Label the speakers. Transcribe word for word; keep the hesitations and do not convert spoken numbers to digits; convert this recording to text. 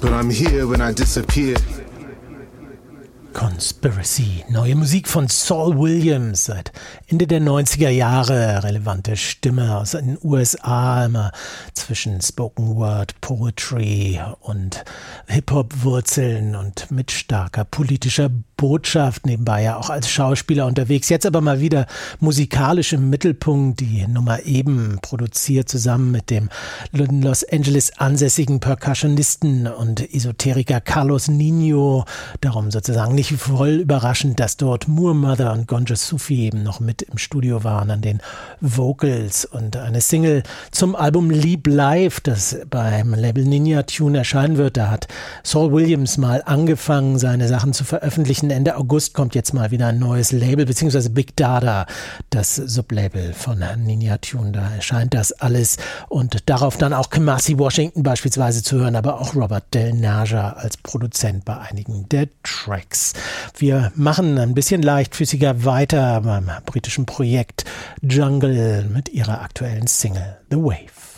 Speaker 1: but I'm here when I disappear.
Speaker 2: Conspiracy, neue Musik von Saul Williams, seit Ende der neunziger Jahre, relevante Stimme aus den U S A, immer zwischen Spoken Word, Poetry und Hip-Hop-Wurzeln und mit starker politischer Botschaft, nebenbei ja auch als Schauspieler unterwegs, jetzt aber mal wieder musikalisch im Mittelpunkt, die Nummer eben produziert zusammen mit dem in Los Angeles ansässigen Percussionisten und Esoteriker Carlos Nino, darum sozusagen nicht voll überraschend, dass dort Moor Mother und Gonja Sufi eben noch mit im Studio waren an den Vocals und eine Single zum Album Leap Live, das beim Label Ninja Tune erscheinen wird. Da hat Saul Williams mal angefangen, seine Sachen zu veröffentlichen. Ende August kommt jetzt mal wieder ein neues Label, beziehungsweise Big Dada, das Sublabel von Ninja Tune. Da erscheint das alles und darauf dann auch Kamasi Washington beispielsweise zu hören, aber auch Robert Del Naja als Produzent bei einigen der Tracks. Wir machen ein bisschen leichtfüßiger weiter beim britischen Projekt Jungle mit ihrer aktuellen Single The Wave.